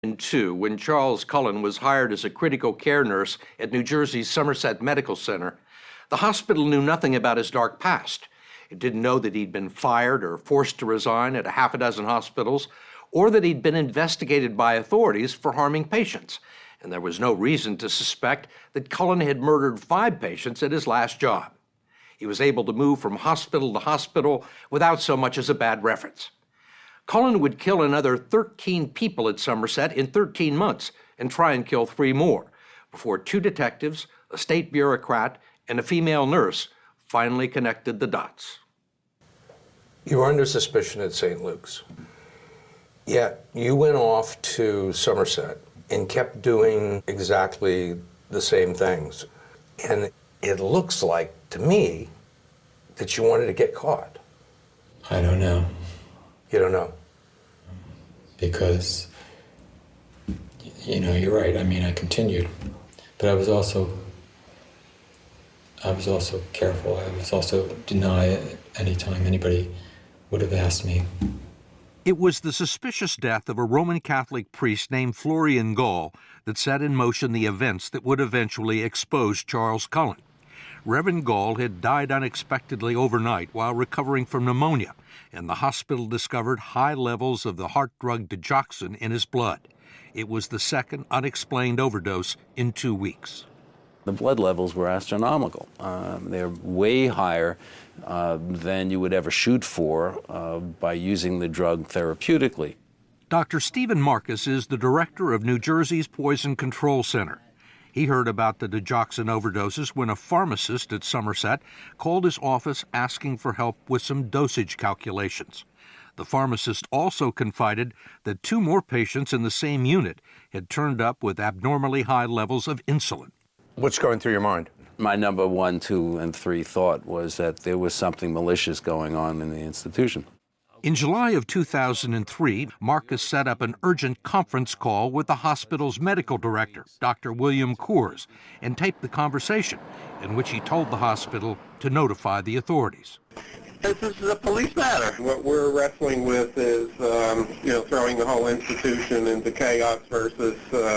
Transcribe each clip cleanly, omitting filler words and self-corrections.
2002, when Charles Cullen was hired as a critical care nurse at New Jersey's Somerset Medical Center, the hospital knew nothing about his dark past. It didn't know that he'd been fired or forced to resign at a half a dozen hospitals, or that he'd been investigated by authorities for harming patients. And there was no reason to suspect that Cullen had murdered 5 patients at his last job. He was able to move from hospital to hospital without so much as a bad reference. Cullen would kill another 13 people at Somerset in 13 months and try and kill 3 more before 2 detectives, a state bureaucrat, and a female nurse finally connected the dots. You were under suspicion at St. Luke's. Yet you went off to Somerset and kept doing exactly the same things. And it looks like, to me, that you wanted to get caught. I don't know. You don't know? Because, you're right. I mean, I continued. But I was also careful. I was also deny any time anybody would have asked me. It was the suspicious death of a Roman Catholic priest named Florian Gall that set in motion the events that would eventually expose Charles Cullen. Reverend Gall had died unexpectedly overnight while recovering from pneumonia, and the hospital discovered high levels of the heart drug digoxin in his blood. It was the second unexplained overdose in 2 weeks. The blood levels were astronomical. They're way higher than you would ever shoot for by using the drug therapeutically. Dr. Stephen Marcus is the director of New Jersey's Poison Control Center. He heard about the digoxin overdoses when a pharmacist at Somerset called his office asking for help with some dosage calculations. The pharmacist also confided that 2 more patients in the same unit had turned up with abnormally high levels of insulin. What's going through your mind? My number 1, 2, and 3 thought was that there was something malicious going on in the institution. In July of 2003, Marcus set up an urgent conference call with the hospital's medical director, Dr. William Coors, and taped the conversation in which he told the hospital to notify the authorities. This is a police matter. What we're wrestling with is, throwing the whole institution into chaos versus,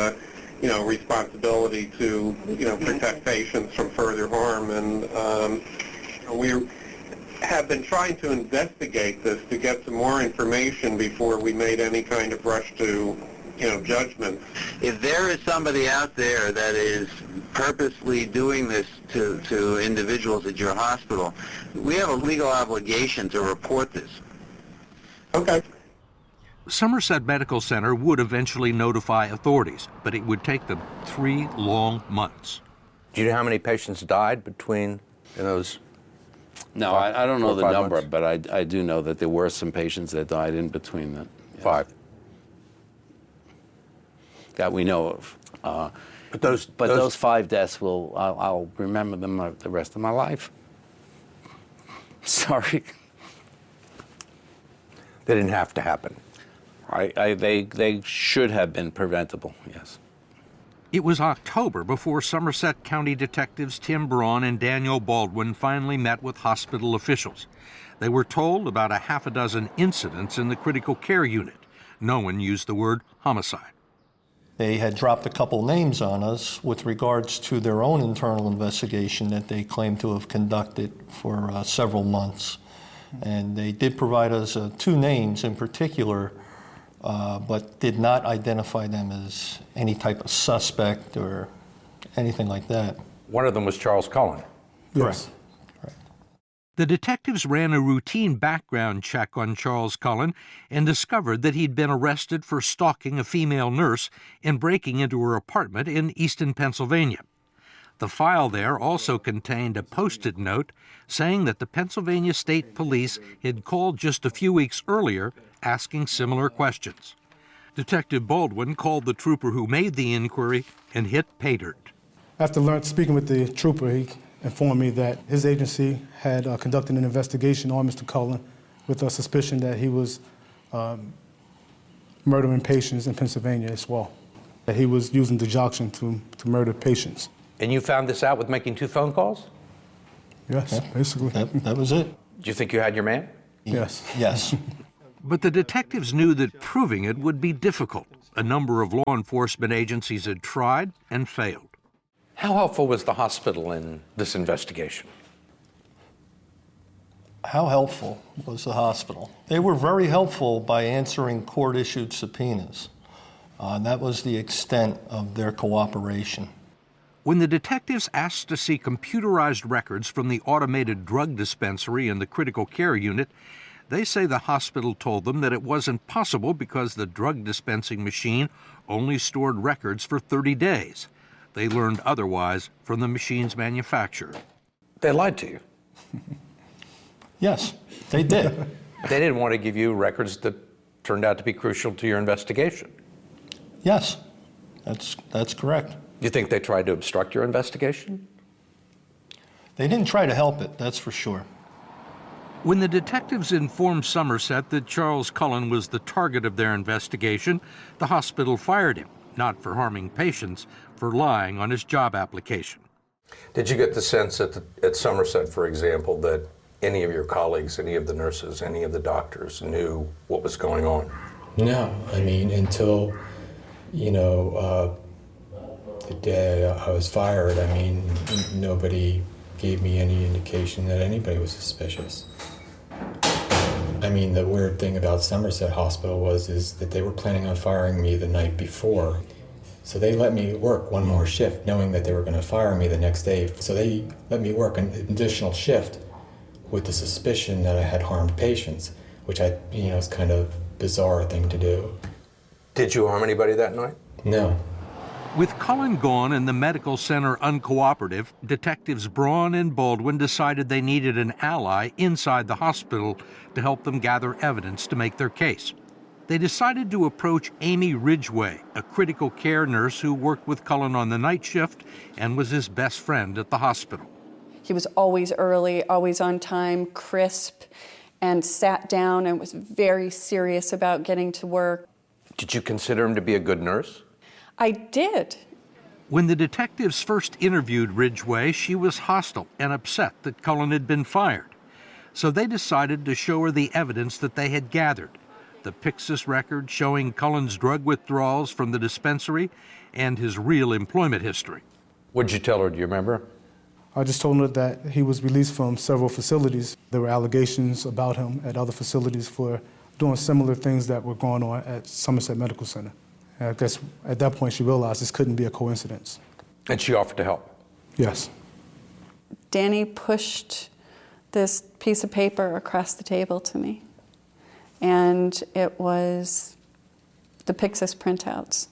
responsibility to, protect patients from further harm. And we have been trying to investigate this to get some more information before we made any kind of rush to, judgment. If there is somebody out there that is purposely doing this to individuals at your hospital, we have a legal obligation to report this. Okay. Somerset Medical Center would eventually notify authorities, but it would take them 3 long months. Do you know how many patients died between those? No, I don't know the number, months? but I do know that there were some patients that died in between that. Yes. 5. That we know of. But those 5 deaths I'll remember them the rest of my life. Sorry. They didn't have to happen. They should have been preventable, yes. It was October before Somerset County detectives Tim Braun and Daniel Baldwin finally met with hospital officials. They were told about a half a dozen incidents in the critical care unit. No one used the word homicide. They had dropped a couple names on us with regards to their own internal investigation that they claimed to have conducted for several months. And they did provide us 2 names in particular, but did not identify them as any type of suspect or anything like that. One of them was Charles Cullen. Yes. Right. The detectives ran a routine background check on Charles Cullen and discovered that he'd been arrested for stalking a female nurse and breaking into her apartment in Easton, Pennsylvania. The file there also contained a Post-it note saying that the Pennsylvania State Police had called just a few weeks earlier asking similar questions. Detective Baldwin called the trooper who made the inquiry and hit pay dirt. After speaking with the trooper, he informed me that his agency had conducted an investigation on Mr. Cullen with a suspicion that he was murdering patients in Pennsylvania as well. That he was using digoxin to murder patients. And you found this out with making 2 phone calls? Yes, basically. That was it. Do you think you had your man? Yes. Yes. But the detectives knew that proving it would be difficult. a number of law enforcement agencies had tried and failed. How helpful was the hospital in this investigation? How helpful was the hospital? They were very helpful by answering court-issued subpoenas. That was the extent of their cooperation. When the detectives asked to see computerized records from the automated drug dispensary and the critical care unit, they say the hospital told them that it wasn't possible because the drug dispensing machine only stored records for 30 days. They learned otherwise from the machine's manufacturer. They lied to you. Yes, they did. They didn't want to give you records that turned out to be crucial to your investigation. Yes, that's correct. You think they tried to obstruct your investigation? They didn't try to help it, that's for sure. When the detectives informed Somerset that Charles Cullen was the target of their investigation, the hospital fired him, not for harming patients, for lying on his job application. Did you get the sense at Somerset, for example, that any of your colleagues, any of the nurses, any of the doctors knew what was going on? No, I mean, until, the day I was fired, I mean, nobody gave me any indication that anybody was suspicious. I mean, the weird thing about Somerset Hospital is that they were planning on firing me the night before. So they let me work one more shift, knowing that they were going to fire me the next day. So they let me work an additional shift with the suspicion that I had harmed patients, which is kind of bizarre thing to do. Did you harm anybody that night? No. With Cullen gone and the medical center uncooperative, detectives Braun and Baldwin decided they needed an ally inside the hospital to help them gather evidence to make their case. They decided to approach Amy Ridgway, a critical care nurse who worked with Cullen on the night shift and was his best friend at the hospital. He was always early, always on time, crisp, and sat down and was very serious about getting to work. Did you consider him to be a good nurse? I did. When the detectives first interviewed Ridgway, she was hostile and upset that Cullen had been fired. So they decided to show her the evidence that they had gathered, the Pyxis record showing Cullen's drug withdrawals from the dispensary and his real employment history. What did you tell her? Do you remember? I just told her that he was released from several facilities. There were allegations about him at other facilities for doing similar things that were going on at Somerset Medical Center. And I guess at that point she realized this couldn't be a coincidence. And she offered to help? Yes. Danny pushed this piece of paper across the table to me, and it was the Pyxis printouts.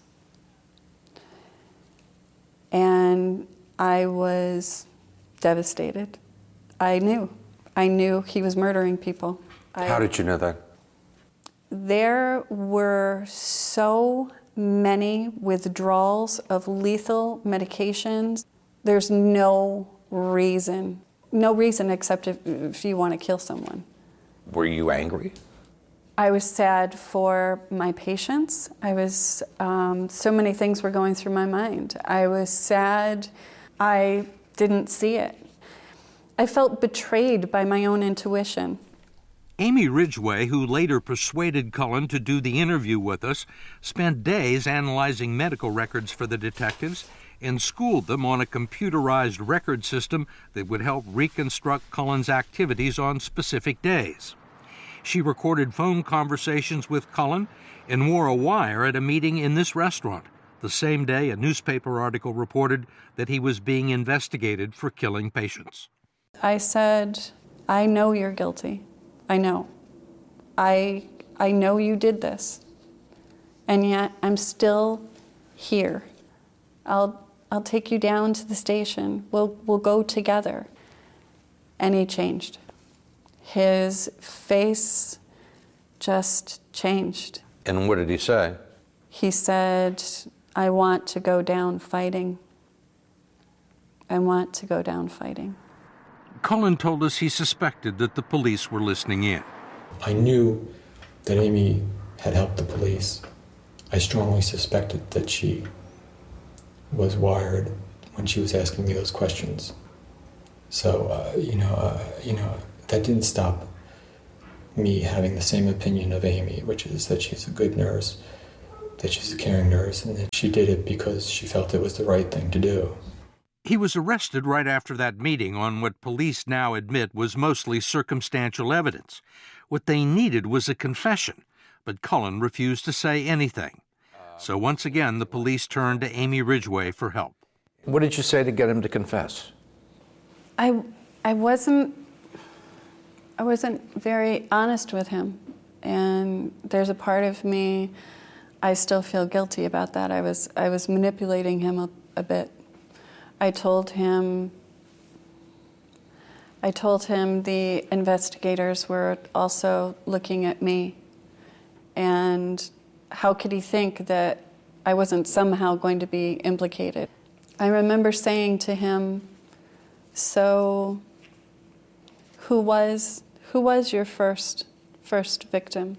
And I was devastated. I knew he was murdering people. How did you know that? There were so many withdrawals of lethal medications. There's no reason except if you want to kill someone. Were you angry? I was sad for my patients. So many things were going through my mind. I was sad. I didn't see it. I felt betrayed by my own intuition. Amy Ridgway, who later persuaded Cullen to do the interview with us, spent days analyzing medical records for the detectives and schooled them on a computerized record system that would help reconstruct Cullen's activities on specific days. She recorded phone conversations with Cullen and wore a wire at a meeting in this restaurant, the same day a newspaper article reported that he was being investigated for killing patients. I said, I know you're guilty. I know. I know you did this. And yet I'm still here. I'll take you down to the station. We'll go together. And he changed. His face just changed. And what did he say? He said, I want to go down fighting. I want to go down fighting. Cullen told us he suspected that the police were listening in. I knew that Amy had helped the police. I strongly suspected that she was wired when she was asking me those questions. So, that didn't stop me having the same opinion of Amy, which is that she's a good nurse, that she's a caring nurse and that she did it because she felt it was the right thing to do. He was arrested right after that meeting on what police now admit was mostly circumstantial evidence. What they needed was a confession, but Cullen refused to say anything. So once again, the police turned to Amy Ridgway for help. What did you say to get him to confess? I wasn't very honest with him, and there's a part of me I still feel guilty about that. I was manipulating him a bit. I told him the investigators were also looking at me, and how could he think that I wasn't somehow going to be implicated? I remember saying to him, "So, who was your first victim?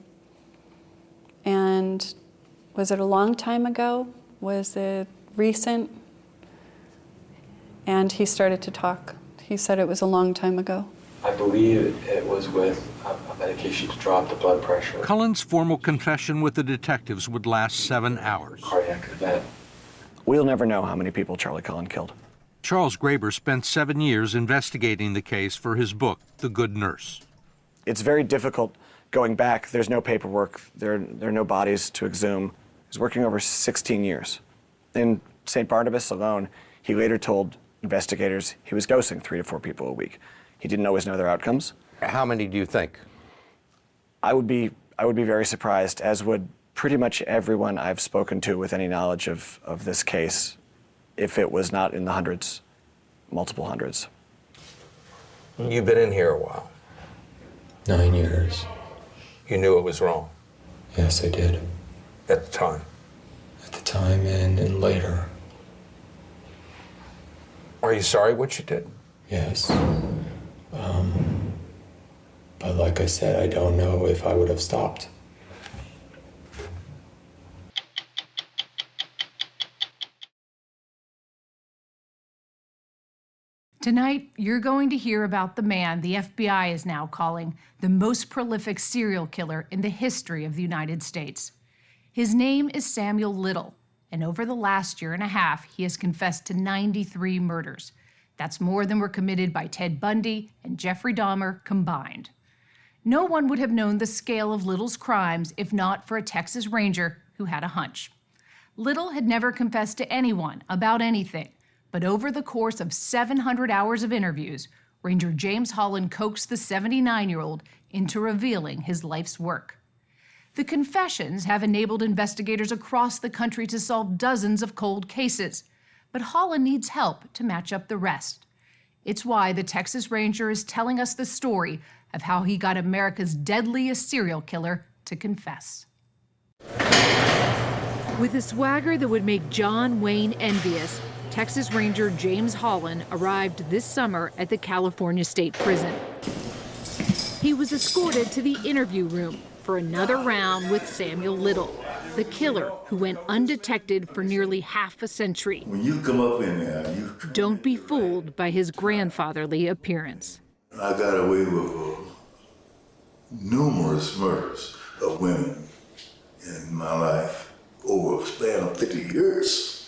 And was it a long time ago? Was it recent?" And he started to talk. He said it was a long time ago. I believe it was with a medication to drop the blood pressure. Cullen's formal confession with the detectives would last 7 hours. Cardiac event. We'll never know how many people Charlie Cullen killed. Charles Graber spent 7 years investigating the case for his book, The Good Nurse. It's very difficult going back. There's no paperwork. There are no bodies to exhume. He's working over 16 years. In St. Barnabas alone, he later told investigators he was dosing 3 to 4 people a week. He didn't always know their outcomes. How many do you think? I would be very surprised, as would pretty much everyone I've spoken to with any knowledge of this case, if it was not in the hundreds, multiple hundreds. You've been in here a while. 9 years. You knew it was wrong Yes, I did. at the time. At the time and later. Are you sorry what you did? Yes. But like I said, I don't know if I would have stopped. Tonight, you're going to hear about the man the FBI is now calling the most prolific serial killer in the history of the United States. His name is Samuel Little, and over the last year and a half, he has confessed to 93 murders. That's more than were committed by Ted Bundy and Jeffrey Dahmer combined. No one would have known the scale of Little's crimes if not for a Texas Ranger who had a hunch. Little had never confessed to anyone about anything, but over the course of 700 hours of interviews, Ranger James Holland coaxed the 79-year-old into revealing his life's work. The confessions have enabled investigators across the country to solve dozens of cold cases, but Holland needs help to match up the rest. It's why the Texas Ranger is telling us the story of how he got America's deadliest serial killer to confess. With a swagger that would make John Wayne envious, Texas Ranger James Holland arrived this summer at the California State Prison. He was escorted to the interview room for another round with Samuel Little, the killer who went undetected for nearly half a century. When you come up in there, Don't be fooled by his grandfatherly appearance. I got away with numerous murders of women in my life over a span of 50 years.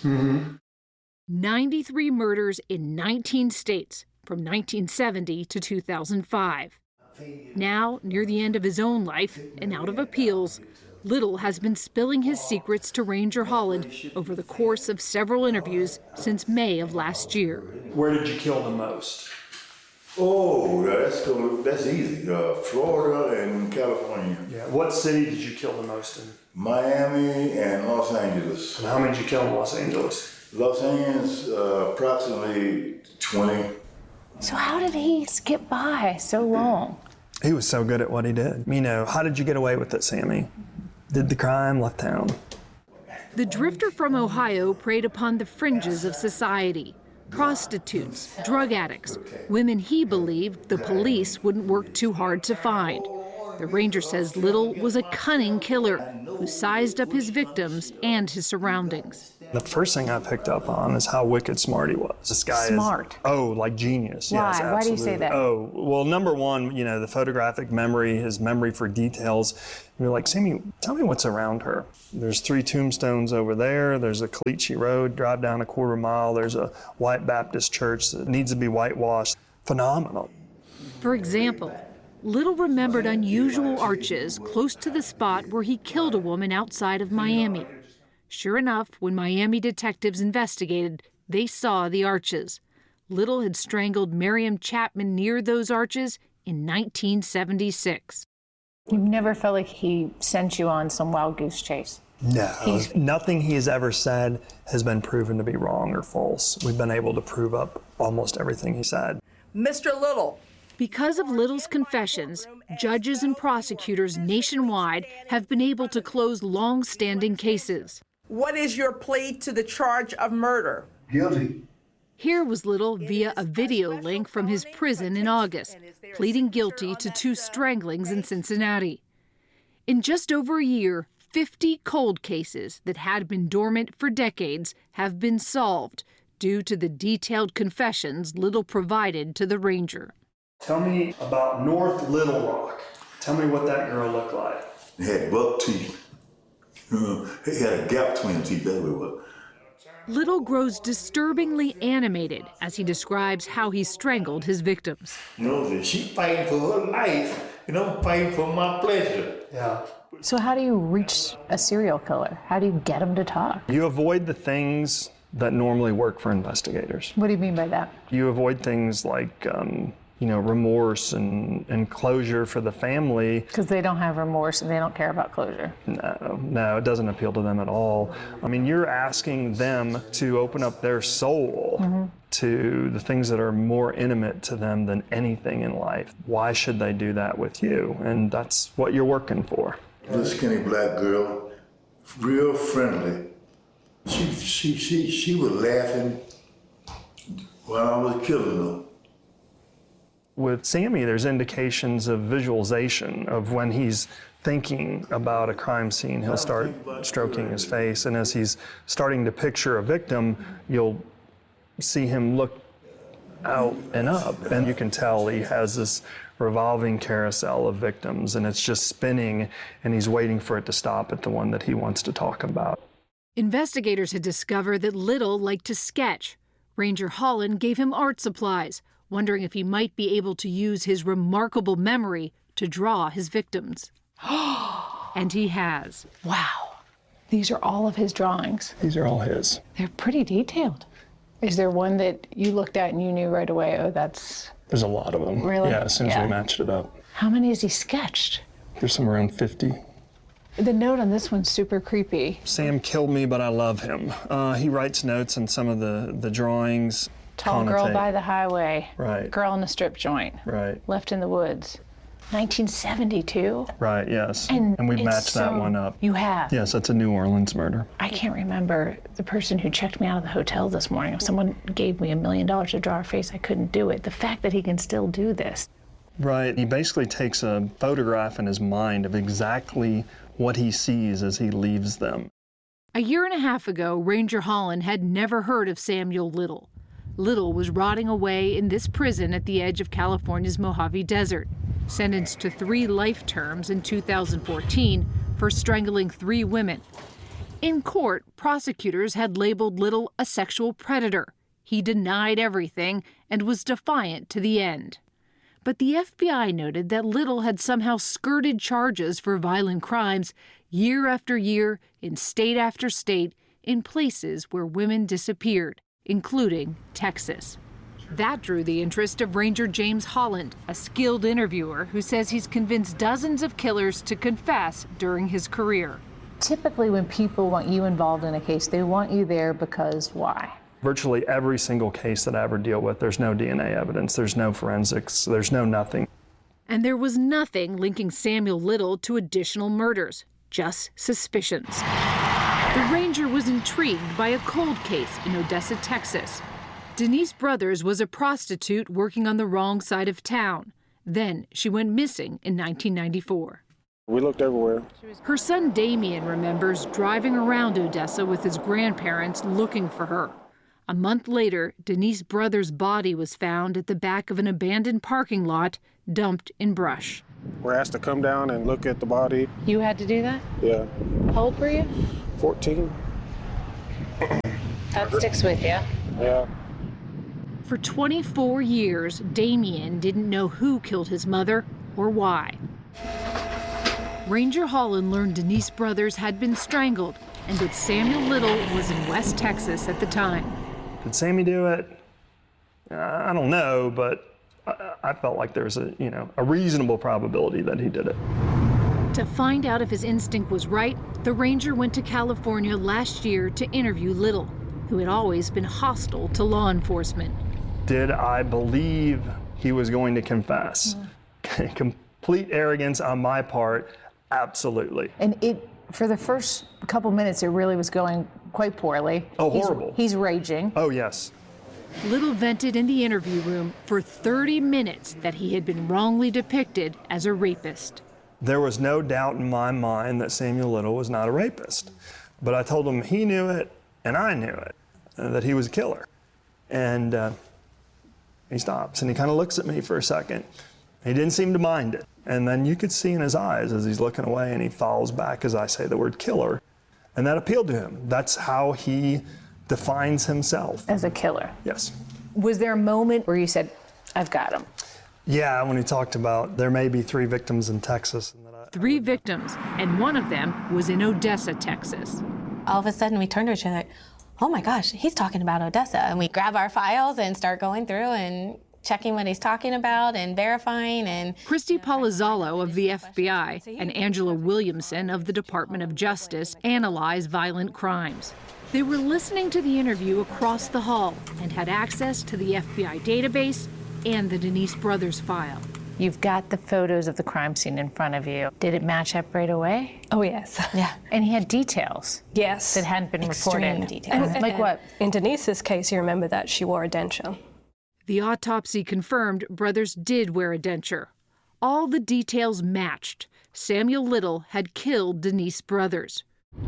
93 murders in 19 states from 1970 to 2005. Now, near the end of his own life and out of appeals, Little has been spilling his secrets to Ranger Holland over the course of several interviews since May of last year. Where did you kill the most? Oh, that's easy. Florida and California. Yeah. What city did you kill the most in? Miami and Los Angeles. And how many did you kill in Los Angeles? Los Angeles, approximately 20. So how did he skip by so long? He was so good at what he did. You know, how did you get away with it, Sammy? Did the crime, left town. The drifter from Ohio preyed upon the fringes of society. Prostitutes, drug addicts, women he believed the police wouldn't work too hard to find. The ranger says Little was a cunning killer who sized up his victims and his surroundings. The first thing I picked up on is how wicked smart he was. This guy Smart. like genius. Why? Yes, Why do you say absolutely. that? Oh, well, number one, the photographic memory, his memory for details. You're like, Sammy, tell me what's around her. There's 3 tombstones over there. There's a Caliche Road, drive down a quarter mile. There's a white Baptist church that needs to be whitewashed. Phenomenal. For example, Little remembered unusual arches close to the spot where he killed a woman outside of Miami. Sure enough, when Miami detectives investigated, they saw the arches. Little had strangled Miriam Chapman near those arches in 1976. You've never felt like he sent you on some wild goose chase? No, nothing he has ever said has been proven to be wrong or false. We've been able to prove up almost everything he said. Mr. Little. Because of Little's confessions, judges and prosecutors nationwide have been able to close long-standing cases. What is your plea to the charge of murder? Guilty. Here was Little via a video link from his prison in August, pleading guilty to 2 stranglings in Cincinnati. In just over a year, 50 cold cases that had been dormant for decades have been solved due to the detailed confessions Little provided to the ranger. Tell me about North Little Rock. Tell me what that girl looked like. He had buck teeth. He had a gap between the teeth, that's what it was. Little grows disturbingly animated as he describes how he strangled his victims. She fighting for her life, fighting for my pleasure. Yeah. So how do you reach a serial killer? How do you get him to talk? You avoid the things that normally work for investigators. What do you mean by that? You avoid things like, remorse and closure for the family. Because they don't have remorse and they don't care about closure. No, it doesn't appeal to them at all. I mean, you're asking them to open up their soul to the things that are more intimate to them than anything in life. Why should they do that with you? And that's what you're working for. This skinny black girl, real friendly. She was laughing while I was killing her. With Sammy, there's indications of visualization of when he's thinking about a crime scene, he'll start stroking his face, and as he's starting to picture a victim, you'll see him look out and up, and you can tell he has this revolving carousel of victims, and it's just spinning, and he's waiting for it to stop at the one that he wants to talk about. Investigators had discovered that Little liked to sketch. Ranger Holland gave him art supplies, wondering if he might be able to use his remarkable memory to draw his victims. And he has. Wow. These are all of his drawings. These are all his. They're pretty detailed. Is there one that you looked at and you knew right away, oh, that's... There's a lot of them. Really? Yeah, as soon as we matched it up. How many has he sketched? There's somewhere around 50. The note on this one's super creepy. Sam killed me, but I love him. He writes notes on some of the drawings. Tall girl by the highway. Right. Girl in a strip joint. Right. Left in the woods. 1972. Right, yes. And we've matched that one up. You have? Yes, that's a New Orleans murder. I can't remember the person who checked me out of the hotel this morning. If someone gave me $1 million to draw her face, I couldn't do it. The fact that he can still do this. Right. He basically takes a photograph in his mind of exactly what he sees as he leaves them. A year and a half ago, Ranger Holland had never heard of Samuel Little. Little was rotting away in this prison at the edge of California's Mojave Desert, sentenced to 3 life terms in 2014 for strangling 3 women. In court, prosecutors had labeled Little a sexual predator. He denied everything and was defiant to the end. But the FBI noted that Little had somehow skirted charges for violent crimes year after year in state after state in places where women disappeared, including Texas. That drew the interest of Ranger James Holland, a skilled interviewer who says he's convinced dozens of killers to confess during his career. Typically when people want you involved in a case, they want you there because why? Virtually every single case that I ever deal with, there's no DNA evidence, there's no forensics, there's no nothing. And there was nothing linking Samuel Little to additional murders, just suspicions. The ranger was intrigued by a cold case in Odessa, Texas. Denise Brothers was a prostitute working on the wrong side of town. Then she went missing in 1994. We looked everywhere. Her son Damien remembers driving around Odessa with his grandparents looking for her. A month later, Denise Brothers' body was found at the back of an abandoned parking lot, dumped in brush. We're asked to come down and look at the body. You had to do that? Yeah. How old were you? 14. That sticks with you. Yeah. For 24 years, Damien didn't know who killed his mother or why. Ranger Holland learned Denise Brothers had been strangled and that Samuel Little was in West Texas at the time. Did Sammy do it? I don't know, but I felt like there was a reasonable probability that he did it. To find out if his instinct was right, the ranger went to California last year to interview Little, who had always been hostile to law enforcement. Did I believe he was going to confess? Complete arrogance on my part, absolutely. And for the first couple minutes, it really was going quite poorly. Oh, horrible. He's raging. Oh, yes. Little vented in the interview room for 30 minutes that he had been wrongly depicted as a rapist. There was no doubt in my mind that Samuel Little was not a rapist. But I told him he knew it and I knew it, that he was a killer. And he stops and he kind of looks at me for a second. He didn't seem to mind it. And then you could see in his eyes as he's looking away and he falls back as I say the word killer. And that appealed to him. That's how he defines himself. As a killer? Yes. Was there a moment where you said, I've got him? Yeah, when he talked about there may be 3 victims in Texas. 3 victims, and one of them was in Odessa, Texas. All of a sudden we turned to each other like, oh my gosh, he's talking about Odessa. And we grab our files and start going through and checking what he's talking about and verifying. And Christy Palazzolo of the FBI and Angela Williamson of the Department of Justice analyze violent crimes. They were listening to the interview across the hall and had access to the FBI database and the Denise Brothers file. You've got the photos of the crime scene in front of you. Did it match up right away? Oh, yes. Yeah. And he had details. Yes. That hadn't been Extreme reported. details. Like what? In Denise's case, you remember that she wore a denture. The autopsy confirmed Brothers did wear a denture. All the details matched. Samuel Little had killed Denise Brothers.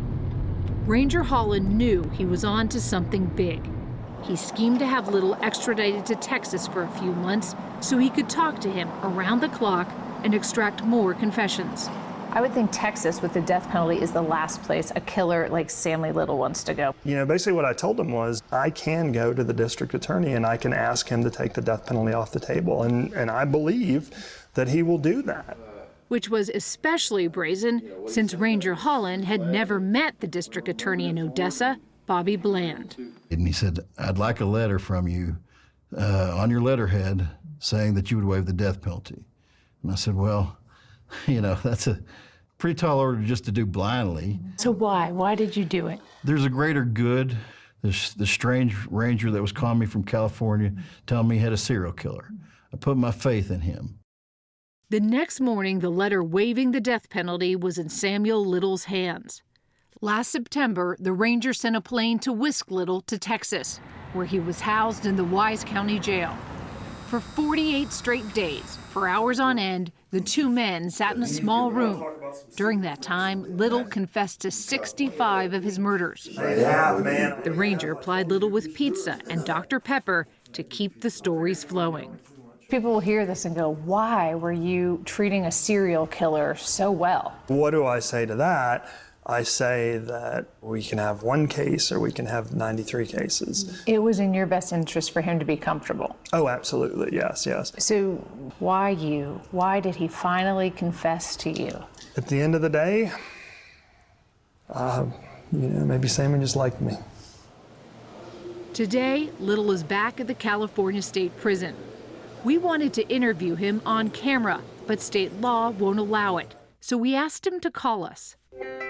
Ranger Holland knew he was on to something big. He schemed to have Little extradited to Texas for a few months so he could talk to him around the clock and extract more confessions. I would think Texas with the death penalty is the last place a killer like Sammy Little wants to go. Basically what I told him was I can go to the district attorney and I can ask him to take the death penalty off the table. And I believe that he will do that. Which was especially brazen since Ranger Holland had never met the district attorney in Odessa, Bobby Bland. And he said, I'd like a letter from you on your letterhead saying that you would waive the death penalty. And I said, well, that's a pretty tall order just to do blindly. So why? Why did you do it? There's a greater good. The strange ranger that was calling me from California telling me he had a serial killer. I put my faith in him. The next morning, the letter waiving the death penalty was in Samuel Little's hands. Last September, the ranger sent a plane to whisk Little to Texas, where he was housed in the Wise County Jail. For 48 straight days, for hours on end, the 2 men sat in a small room. During that time, Little confessed to 65 of his murders. The ranger plied Little with pizza and Dr. Pepper to keep the stories flowing. People will hear this and go, why were you treating a serial killer so well? What do I say to that? I say that we can have 1 case or we can have 93 cases. It was in your best interest for him to be comfortable. Oh, absolutely, yes. So why you? Why did he finally confess to you? At the end of the day, maybe Sammy just liked me. Today, Little is back at the California State Prison. We wanted to interview him on camera, but state law won't allow it. So we asked him to call us.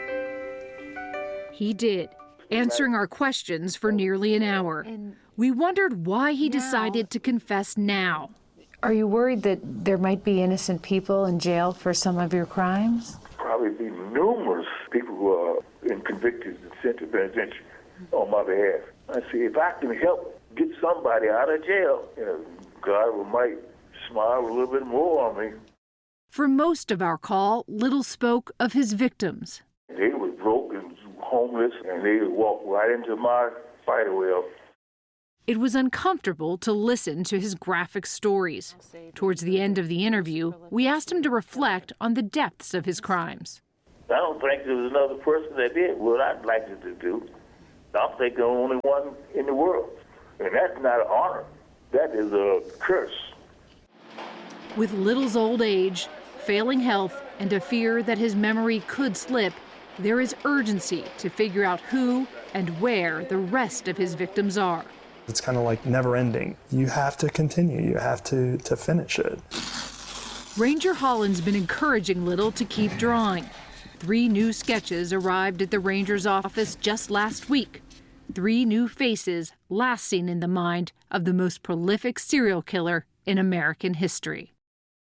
He did, answering our questions for nearly an hour. We wondered why he decided to confess now. Are you worried that there might be innocent people in jail for some of your crimes? Probably be numerous people who are convicted and sent to penitentiary on my behalf. I see if I can help get somebody out of jail, God might smiled a little bit more on me. For most of our call, Little spoke of his victims. They were broke and homeless, and they walked right into my spider web. It was uncomfortable to listen to his graphic stories. Towards the end of the interview, we asked him to reflect on the depths of his crimes. I don't think there was another person that did what I'd like it to do. I'm thinking the only one in the world. And that's not an honor. That is a curse. With Little's old age, failing health, and a fear that his memory could slip, there is urgency to figure out who and where the rest of his victims are. It's kind of like never ending. You have to continue. You have to finish it. Ranger Holland's been encouraging Little to keep drawing. 3 new sketches arrived at the Ranger's office just last week. 3 new faces last seen in the mind of the most prolific serial killer in American history.